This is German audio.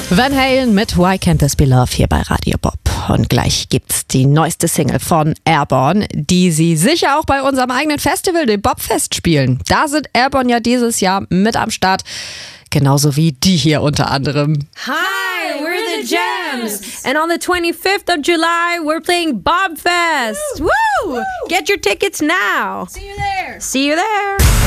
Van Halen mit Why Can't This Be Love hier bei Radio Bob. Und gleich gibt's die neueste Single von Airborne, die sie sicher auch bei unserem eigenen Festival, dem Bobfest, spielen. Da sind Airborne ja dieses Jahr mit am Start. Genauso wie die hier unter anderem. Hi, we're the Gems. And on the 25th of July, we're playing Bobfest. Woo! Get your tickets now. See you there. See you there.